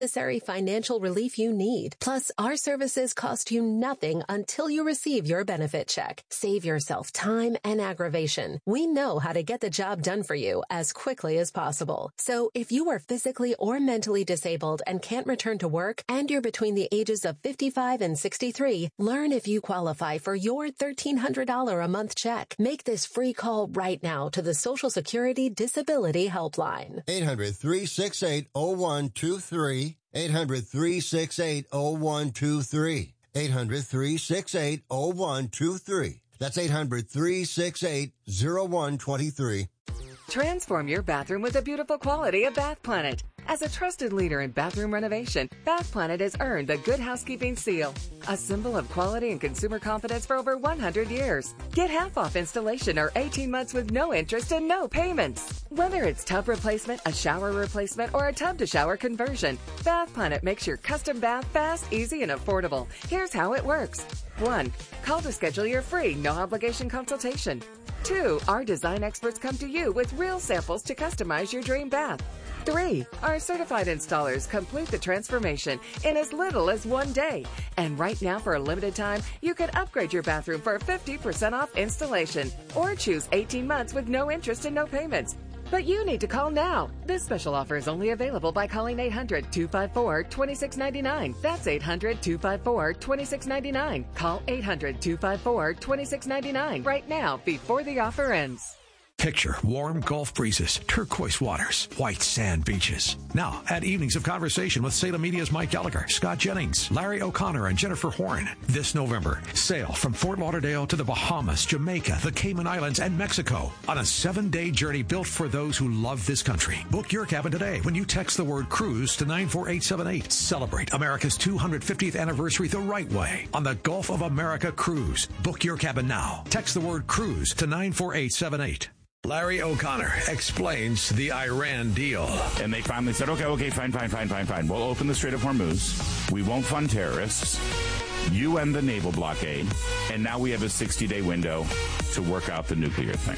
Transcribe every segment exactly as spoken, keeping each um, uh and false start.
necessary financial relief you need. Plus, our services cost you nothing until you receive your benefit check. Save yourself time and aggravation. We know how to get the job done for you as quickly as possible. So if you are physically or mentally disabled and can't return to work, and you're between the ages of fifty-five and sixty-three, learn if you qualify for your thirteen hundred dollars a month check. Make this free call right now to the Social Security Disability Helpline. eight hundred, three six eight, oh one two three. eight hundred, three six eight, oh one two three. eight hundred, three six eight, oh one two three. That's eight hundred, three six eight, oh one two three. Transform your bathroom with the beautiful quality of Bath Planet. As a trusted leader in bathroom renovation, Bath Planet has earned the Good Housekeeping seal, a symbol of quality and consumer confidence for over one hundred years. Get half off installation or eighteen months with no interest and no payments. Whether it's tub replacement, a shower replacement, or a tub-to-shower conversion, Bath Planet makes your custom bath fast, easy, and affordable. Here's how it works. One, call to schedule your free, no-obligation consultation. Two, our design experts come to you with real samples to customize your dream bath. Three, our certified installers complete the transformation in as little as one day. And right now, for a limited time, you can upgrade your bathroom for fifty percent off installation or choose eighteen months with no interest and no payments. But you need to call now. This special offer is only available by calling eight hundred, two five four, two six nine nine. That's eight hundred, two five four, two six nine nine. Call eight hundred, two five four, two six nine nine right now before the offer ends. Picture warm Gulf breezes, turquoise waters, white sand beaches. Now, add evenings of conversation with Salem Media's Mike Gallagher, Scott Jennings, Larry O'Connor, and Jennifer Horn. This November, sail from Fort Lauderdale to the Bahamas, Jamaica, the Cayman Islands, and Mexico on a seven-day journey built for those who love this country. Book your cabin today when you text the word cruise to nine four eight seven eight. Celebrate America's two hundred fiftieth anniversary the right way on the Gulf of America Cruise. Book your cabin now. Text the word cruise to nine four eight seven eight. Larry O'Connor explains the Iran deal. And they finally said, okay, okay, fine, fine, fine, fine, fine. We'll open the Strait of Hormuz. We won't fund terrorists. You end the naval blockade. And now we have a sixty-day window to work out the nuclear thing.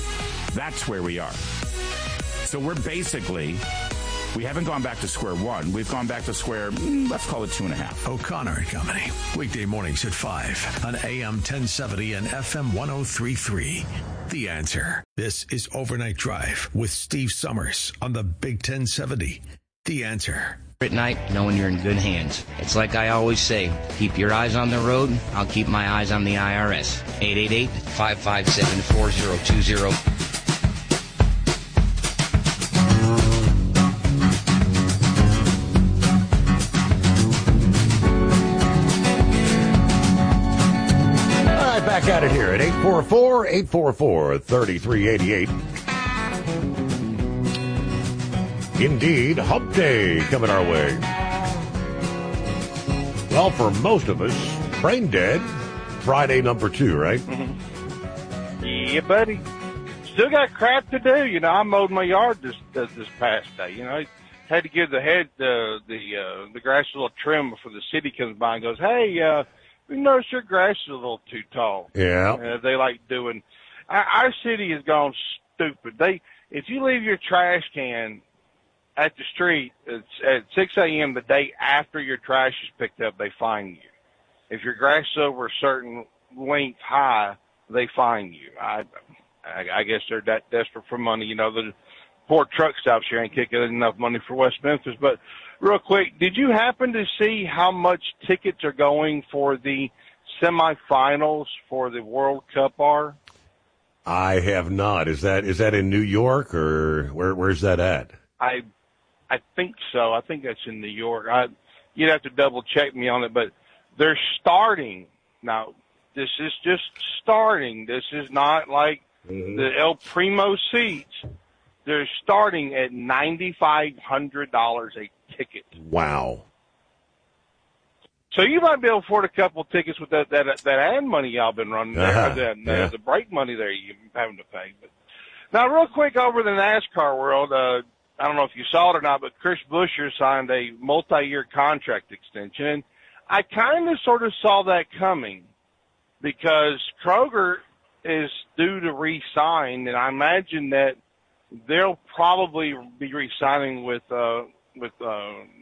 That's where we are. So we're basically, we haven't gone back to square one. We've gone back to square, let's call it two and a half. O'Connor and Company. Weekday mornings at five on A M ten seventy and F M ten thirty-three. The Answer. This is Overnight Drive with Steve Summers on the Big ten seventy. The Answer. At night, knowing you're in good hands. It's like I always say, keep your eyes on the road. I'll keep my eyes on the I R S. eight eight eight, five five seven, four zero two zero. Back at it here at eight four four, eight four four, three three eight eight. Indeed, Hump Day coming our way. Well, for most of us, brain dead, Friday number two, right? Mm-hmm. Yeah, buddy. Still got crap to do. You know, I mowed my yard this this, this past day. You know, I had to give the head uh, the uh, the grass a little trim before the city comes by and goes, hey, uh, we noticed your grass is a little too tall. Yeah. Uh, they like doing. Our, our city has gone stupid. They, if you leave your trash can at the street it's at six a.m. the day after your trash is picked up, they fine you. If your grass is over a certain length high, they fine you. I, I, I guess they're that desperate for money. You know, the poor truck stops here ain't kicking enough money for West Memphis, but. Real quick, did you happen to see how much tickets are going for the semifinals for the World Cup are? I have not. Is that is that in New York or where? Where's that at? I I think so. I think that's in New York. I, you'd have to double check me on it, but they're starting now. This is just starting. This is not like mm-hmm. the El Primo seats. They're starting at ninety-five hundred dollars a ticket. Wow. So you might be able to afford a couple of tickets with that that that ad money y'all been running there, uh-huh. that, yeah. uh, the break money there you're having to pay. But now, real quick over the NASCAR world, uh, I don't know if you saw it or not, but Chris Buescher signed a multi-year contract extension. And I kind of sort of saw that coming because Kroger is due to re-sign, and I imagine that they'll probably be re-signing with uh, with uh,